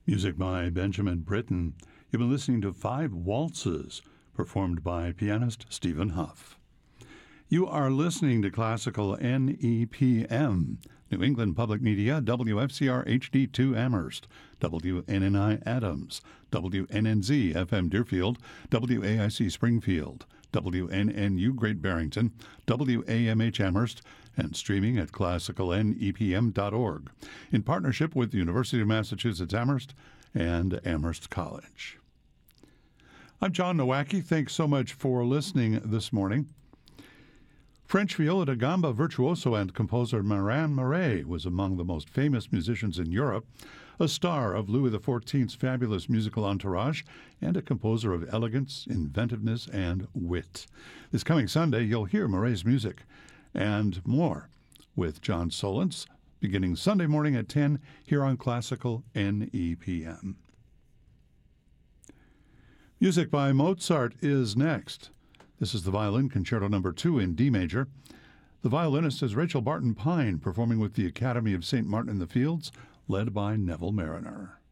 Music by Benjamin Britten. You've been listening to 5 Waltzes, performed by pianist Stephen Huff. You are listening to Classical NEPM, New England Public Media, WFCR HD2 Amherst, WNNI Adams, WNNZ FM Deerfield, WAIC Springfield, WNNU Great Barrington, WAMH Amherst, and streaming at classicalnepm.org, in partnership with the University of Massachusetts Amherst and Amherst College. I'm John Nowacki. Thanks so much for listening this morning. French viola da gamba virtuoso and composer Marin Marais was among the most famous musicians in Europe, a star of Louis XIV's fabulous musical entourage, and a composer of elegance, inventiveness, and wit. This coming Sunday, you'll hear Marais' music and more with John Solondz, beginning Sunday morning at 10 here on Classical NEPM. Music by Mozart is next. This is the Violin Concerto No. 2 in D major. The violinist is Rachel Barton Pine, performing with the Academy of St. Martin in the Fields, led by Neville Mariner.